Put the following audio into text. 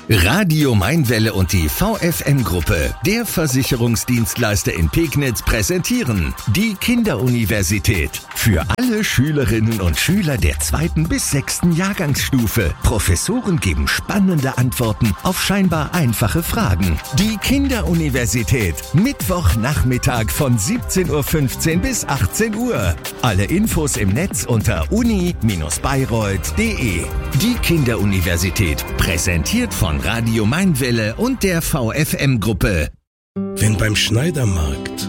Radio Mainwelle und die VFM-Gruppe, der Versicherungsdienstleister in Pegnitz, präsentieren die Kinderuniversität. Für alle Schülerinnen und Schüler der 2. bis 6. Jahrgangsstufe. Professoren geben spannende Antworten auf scheinbar einfache Fragen. Die Kinderuniversität, Mittwochnachmittag von 17:15 Uhr bis 18 Uhr. Alle Infos im Netz unter uni-bayreuth.de. Die Kinderuniversität, präsentiert von Radio Mainwelle und der VFM-Gruppe. Wenn beim Schneidermarkt